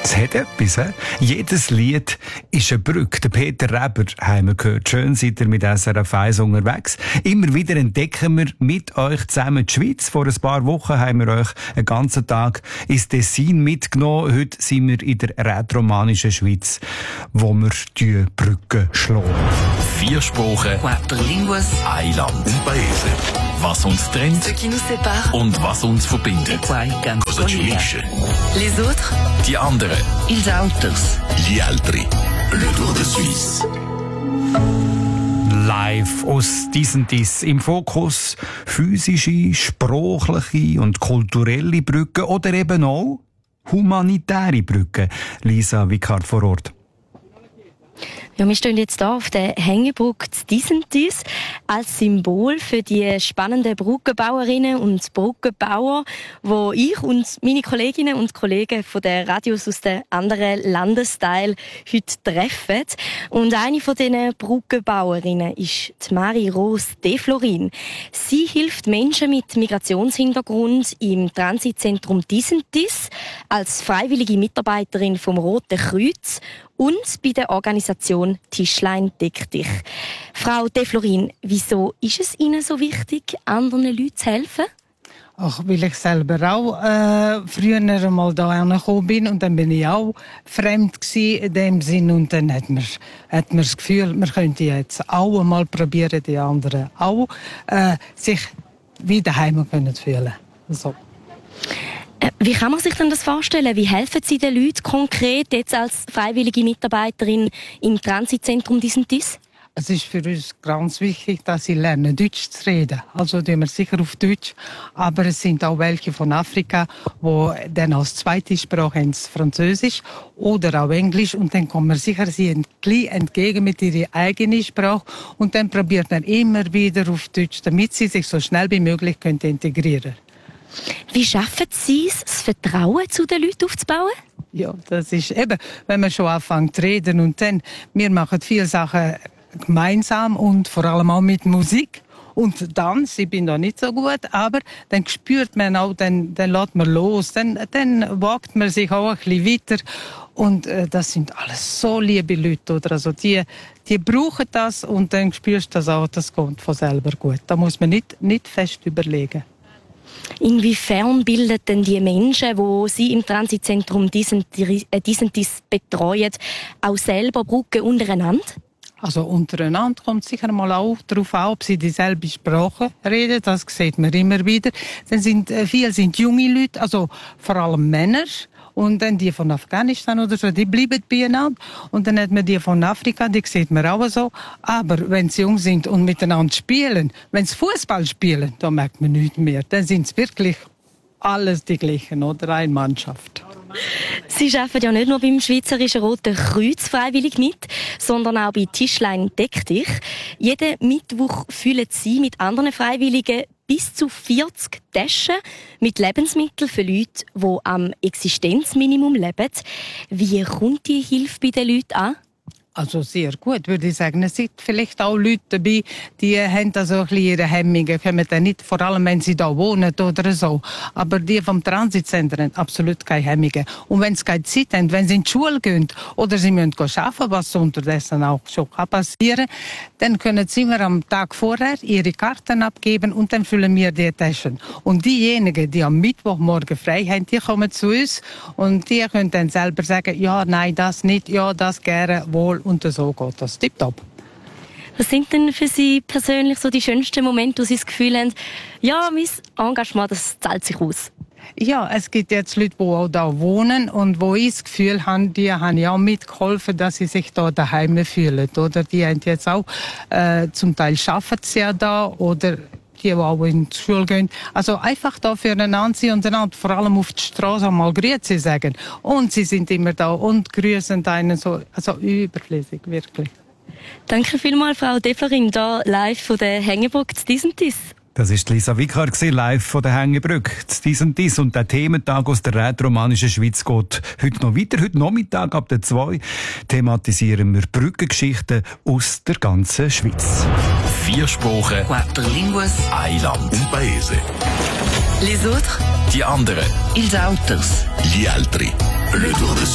Es hat etwas, he? Jedes Lied ist eine Brücke. Der Peter Reber haben wir gehört. Schön seid ihr mit SRF 1 unterwegs. Immer wieder entdecken wir mit euch zusammen die Schweiz. Vor ein paar Wochen haben wir euch einen ganzen Tag ins Tessin mitgenommen. Heute sind wir in der rätoromanischen Schweiz, wo wir die Brücke schlagen. 4 Sprachen, 4 línguas, ein Land und Paese. Was uns trennt ce qui nous sépare, und was uns verbindet. cosa ci unisce. Les autres, Die anderen. ils autres. Gli altri. Le Tour de Suisse. Live aus Dies im Fokus physische, sprachliche und kulturelle Brücken oder eben auch humanitäre Brücken. Lisa Wickhardt vor Ort. Ja, wir stehen jetzt hier auf der Hängebrücke Dies als Symbol für die spannenden Brückenbauerinnen und Brückenbauer, wo ich und meine Kolleginnen und Kollegen von der Radios aus den anderen Landesteilen heute treffen. Und eine von diesen Brückenbauerinnen ist die Marie-Rose Deflorin. Sie hilft Menschen mit Migrationshintergrund im Transitzentrum Dies als freiwillige Mitarbeiterin vom Roten Kreuz und bei der Organisation Tischlein deck dich. Frau Deflorin, wieso ist es Ihnen so wichtig, anderen Leuten zu helfen? Ach, weil ich selber auch früher einmal da angekommen bin und dann bin ich auch fremd gsi in dem Sinn und dann hat man das Gefühl, man könnte jetzt auch einmal probieren, die anderen auch sich wieder heim können fühlen. So. Wie kann man sich denn das vorstellen? Wie helfen Sie den Leuten konkret jetzt als freiwillige Mitarbeiterin im Transitzentrum Dies? Es ist für uns ganz wichtig, dass sie lernen, Deutsch zu reden. Also tun wir sicher auf Deutsch. Aber es sind auch welche von Afrika, die dann als zweite Sprache ins Französisch oder auch Englisch. Und dann kommen wir sicher sie entgegen mit ihrer eigenen Sprache. Und dann probiert man immer wieder auf Deutsch, damit sie sich so schnell wie möglich integrieren können. Wie schaffen Sie es, das Vertrauen zu den Leuten aufzubauen? Ja, das ist eben, wenn man schon anfängt zu reden und dann, wir machen viele Sachen gemeinsam und vor allem auch mit Musik. Und Tanz, ich bin da nicht so gut, aber dann spürt man auch, dann lässt man los, dann wagt man sich auch ein bisschen weiter. Und das sind alles so liebe Leute, oder? Also die brauchen das und dann spürst du das auch, das kommt von selber gut. Da muss man nicht fest überlegen. Inwiefern bilden denn die Menschen, die Sie im Transitzentrum Dies betreuen, auch selber Brücken untereinander? Also untereinander kommt sicher mal auch darauf an, ob sie dieselbe Sprache reden. Das sieht man immer wieder. Dann viele sind junge Leute, also vor allem Männer. Und dann die von Afghanistan oder so, die bleiben beieinander. Und dann hat man die von Afrika, die sieht man auch so. Aber wenn sie jung sind und miteinander spielen, wenn sie Fußball spielen, dann merkt man nichts mehr. Dann sind es wirklich alles die gleichen, oder? Eine Mannschaft. Sie arbeiten ja nicht nur beim Schweizerischen Roten Kreuz freiwillig mit, sondern auch bei Tischlein deck dich. Jeden Mittwoch füllen Sie mit anderen Freiwilligen bis zu 40 Taschen mit Lebensmitteln für Leute, die am Existenzminimum leben. Wie kommt die Hilfe bei den Leuten an? Also sehr gut, würde ich sagen. Es sind vielleicht auch Leute dabei, die haben da so ein bisschen ihre Hemmungen, kommen dann nicht, vor allem wenn sie da wohnen oder so. Aber die vom Transitzentrum haben absolut keine Hemmungen. Und wenn sie keine Zeit haben, wenn sie in die Schule gehen oder sie müssen arbeiten, was unterdessen auch schon passieren kann, dann können sie immer am Tag vorher ihre Karten abgeben und dann füllen wir die Taschen. Und diejenigen, die am Mittwochmorgen frei haben, die kommen zu uns und die können dann selber sagen, ja, nein, das nicht, ja, das gerne, wohl. Und so geht das tipptopp. Was sind denn für Sie persönlich so die schönsten Momente, wo Sie das Gefühl haben, ja, mein Engagement, das zahlt sich aus? Ja, es gibt jetzt Leute, die auch da wohnen und wo ich das Gefühl habe, die haben ja auch mitgeholfen, dass sie sich da daheim fühlen. Oder die haben jetzt auch, zum Teil arbeiten sie ja da oder die auch in die Schule gehen. Also einfach da füreinander sein und einander vor allem auf die Straße mal Grüezi sagen. Und sie sind immer da und grüßen einen so, also überflüssig, wirklich. Danke vielmals, Frau Deflorin, hier live von der Hängebrücke Dies. Das ist Lisa Wickhardt, live von der Hängebrücke. Dies und der Thementag aus der rätoromanischen Schweiz geht heute noch weiter. Heute Nachmittag ab der 2 thematisieren wir Brückengeschichten aus der ganzen Schweiz. 4 Sprachen, 4 línguas, ein Land und Paese. Les autres, Die anderen. ils autres. Gli altri. Le Tour de Suisse.